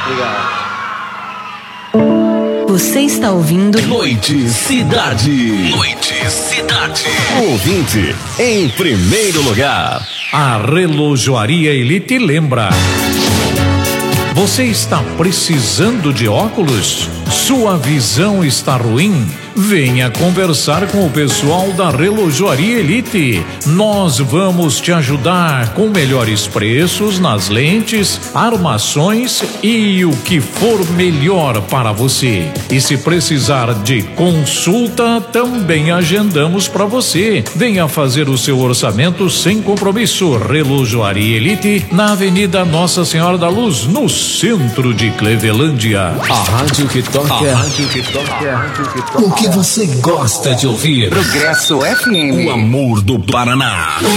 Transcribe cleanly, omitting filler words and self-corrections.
Você está ouvindo Noite Cidade. Noite Cidade. Ouvinte em primeiro lugar. A Relojoaria Elite lembra. Você está precisando de óculos? Sua visão está ruim? Venha conversar com o pessoal da Relojoaria Elite. Nós vamos te ajudar com melhores preços nas lentes, armações e o que for melhor para você. E se precisar de consulta, também agendamos para você. Venha fazer o seu orçamento sem compromisso. Relojoaria Elite, na Avenida Nossa Senhora da Luz, no centro de Clevelândia. A rádio que toca. A rádio que toca. O que você gosta de ouvir? Progresso FM. O amor do Paraná.